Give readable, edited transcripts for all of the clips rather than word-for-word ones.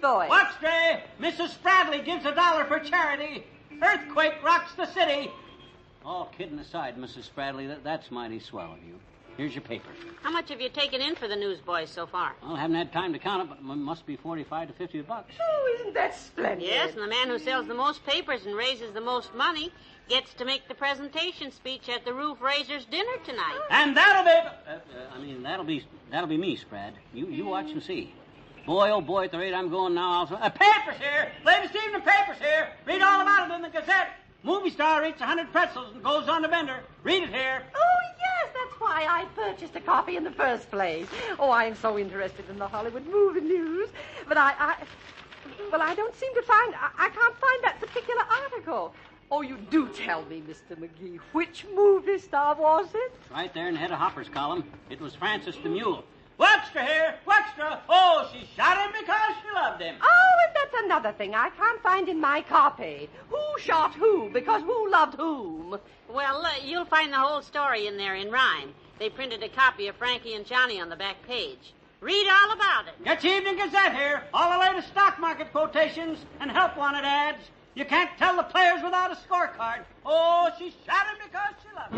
newsboy. What's Dre? Mrs. Spradley gives $1 for charity. Earthquake rocks the city. All kidding aside, Mrs. Spradley, that's mighty swell of you. Here's your paper. How much have you taken in for the newsboys so far? Well, I haven't had time to count it, but it must be $45 to $50. Oh, isn't that splendid? Yes, and the man who sells the most papers and raises the most money gets to make the presentation speech at the roof raisers' dinner tonight. And that'll be me, Sprad. You watch and see. Boy, oh boy, at the rate I'm going now, papers here! Latest evening papers here! Read all about it in the Gazette. Movie star eats 100 pretzels and goes on the vendor. Read it here. Oh, yes, that's why I purchased a copy in the first place. Oh, I am so interested in the Hollywood movie news. But I don't seem to find, I can't find that particular article. Oh, you do tell me, Mr. McGee. Which movie star was it? It's right there in the head of Hopper's column. It was Francis the Mule. Webster here! Webster! Oh, she shot him because she loved him. Oh, and that's another thing I can't find in my copy. Who shot who? Because who loved whom? Well, you'll find the whole story in there in rhyme. They printed a copy of Frankie and Johnny on the back page. Read all about it. Get your Evening Gazette here. All the latest stock market quotations and help wanted ads. You can't tell the players without a scorecard. Oh, she shot him because she loved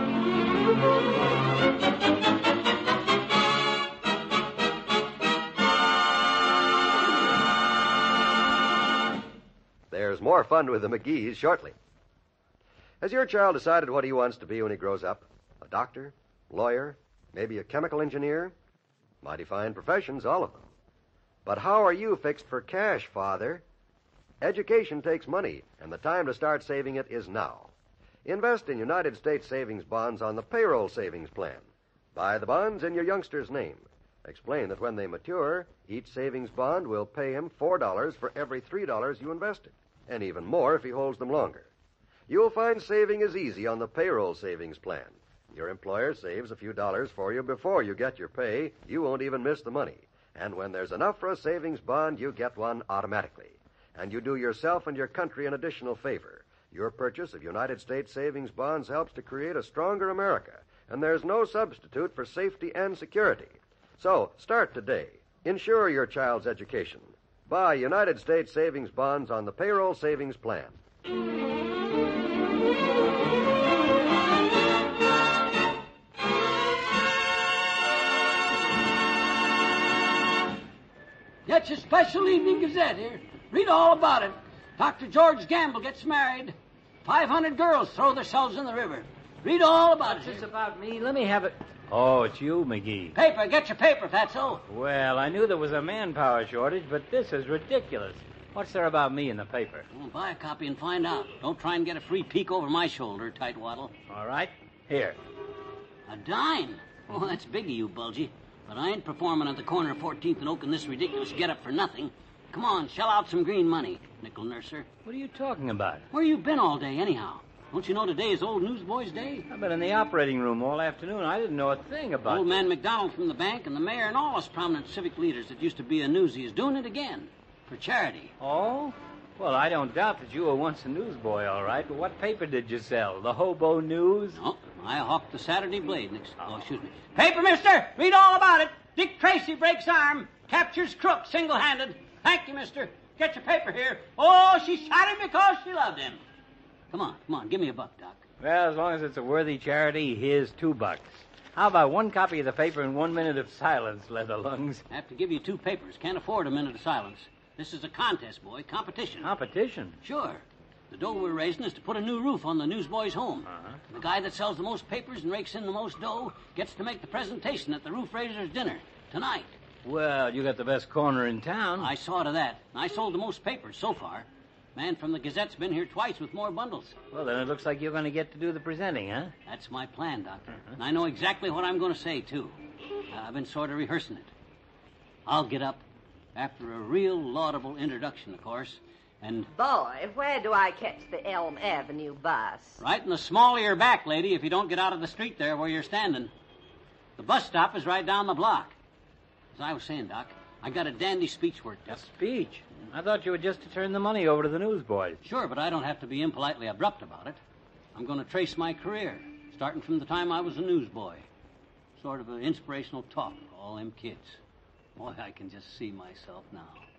him. There's more fun with the McGees shortly. Has your child decided what he wants to be when he grows up? A doctor? Lawyer? Maybe a chemical engineer? Mighty fine professions, all of them. But how are you fixed for cash, Father? Education takes money, and the time to start saving it is now. Invest in United States savings bonds on the payroll savings plan. Buy the bonds in your youngster's name. Explain that when they mature, each savings bond will pay him $4 for every $3 you invested, and even more if he holds them longer. You'll find saving is easy on the payroll savings plan. Your employer saves a few dollars for you before you get your pay. You won't even miss the money. And when there's enough for a savings bond, you get one automatically. And you do yourself and your country an additional favor. Your purchase of United States savings bonds helps to create a stronger America, and there's no substitute for safety and security. So, start today. Insure your child's education. Buy United States savings bonds on the payroll savings plan. Get your special Evening Gazette here. Read all about it. Dr. George Gamble gets married. 500 girls throw themselves in the river. Read all about it. What's this about me? Let me have it. Oh, it's you, McGee. Paper. Get your paper, Fatso. Well, I knew there was a manpower shortage, but this is ridiculous. What's there about me in the paper? Well, buy a copy and find out. Don't try and get a free peek over my shoulder, tightwaddle. All right. Here. A dime? Oh, that's big of you, Bulgy. But I ain't performing at the corner of 14th and Oak in this ridiculous get-up for nothing. Come on, shell out some green money, nickel nurser. What are you talking about? Where you been all day, anyhow? Don't you know today is Old Newsboy's Day? I've been in the operating room all afternoon. I didn't know a thing about Old man McDonald from the bank and the mayor and all us prominent civic leaders that used to be a newsie is doing it again. For charity. Oh? Well, I don't doubt that you were once a newsboy, all right. But what paper did you sell? The Hobo News? No, I hawked the Saturday Blade next. Oh, excuse me. Paper, mister! Read all about it. Dick Tracy breaks arm. Captures crook single-handed. Thank you, mister. Get your paper here. Oh, she shot him because she loved him. Come on. Give me a buck, Doc. Well, as long as it's a worthy charity, here's $2. How about one copy of the paper and 1 minute of silence, Leatherlungs? I have to give you 2 papers. Can't afford a minute of silence. This is a contest, boy. Competition. Competition? Sure. The dough we're raising is to put a new roof on the newsboy's home. Uh-huh. The guy that sells the most papers and rakes in the most dough gets to make the presentation at the roof raiser's dinner tonight. Well, you got the best corner in town. I saw to that. I sold the most papers so far. Man from the Gazette's been here twice with more bundles. Well, then it looks like you're going to get to do the presenting, huh? That's my plan, Doctor. And I know exactly what I'm going to say, too. I've been sort of rehearsing it. I'll get up after a real laudable introduction, of course, and... Boy, where do I catch the Elm Avenue bus? Right in the small of your back, lady, if you don't get out of the street there where you're standing. The bus stop is right down the block. As I was saying, Doc, I got a dandy speech worked up. A speech? I thought you were just to turn the money over to the newsboys. Sure, but I don't have to be impolitely abrupt about it. I'm going to trace my career, starting from the time I was a newsboy. Sort of an inspirational talk to all them kids. Boy, I can just see myself now.